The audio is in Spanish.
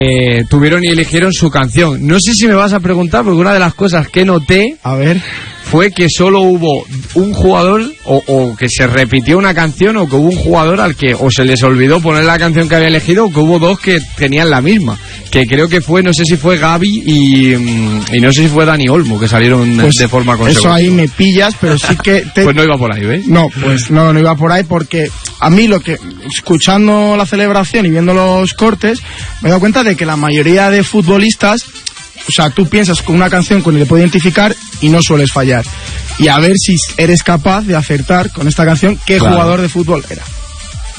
tuvieron y eligieron su canción. No sé si me vas a preguntar, porque una de las cosas que noté, a ver, fue que solo hubo un jugador, o que se repitió una canción, o que hubo un jugador al que o se les olvidó poner la canción que había elegido, o que hubo dos que tenían la misma. Que creo que fue, no sé si fue Gaby y no sé si fue Dani Olmo, que salieron pues de forma consecutiva. Eso ahí me pillas, pero sí que... Pues no iba por ahí, ¿ves? No, pues no iba por ahí, porque a mí escuchando la celebración y viendo los cortes, me he dado cuenta de que la mayoría de futbolistas, o sea, tú piensas con una canción con la que te puedes identificar y no sueles fallar. Y a ver si eres capaz de acertar con esta canción qué jugador de fútbol era.